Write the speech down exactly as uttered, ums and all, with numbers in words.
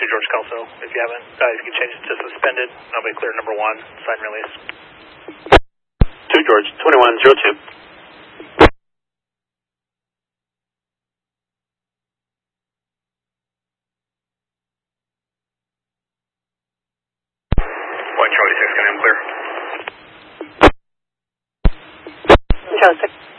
George Kelso, if you haven't. Uh, you can change it to suspended. That'll be clear number one, sign release. two George, twenty-one zero two. One Charlie six, can I am clear? Charlie six.